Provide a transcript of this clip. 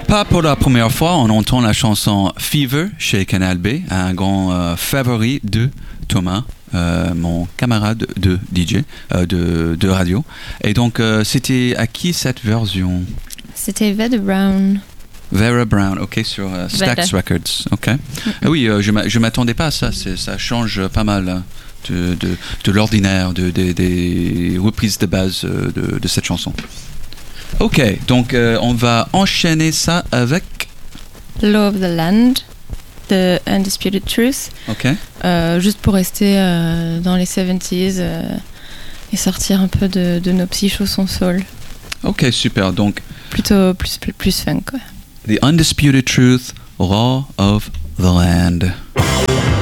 Pas pour la première fois, on entend la chanson Fever chez Canal B, un grand favori de Thomas, mon camarade de DJ, de radio. Et donc, c'était à qui cette version? C'était Vera Brown. Vera Brown, ok, sur Stax Records, ok. Oui, je m'attendais pas à ça, ça change pas mal de l'ordinaire, des reprises de base de cette chanson. Ok, donc on va enchaîner ça avec Law of the Land de Undisputed Truth. Ok. Juste pour rester dans les 70s et sortir un peu de nos petits chaussons soul. Ok, super, donc plutôt plus fun quoi. The Undisputed Truth, Law of the Land.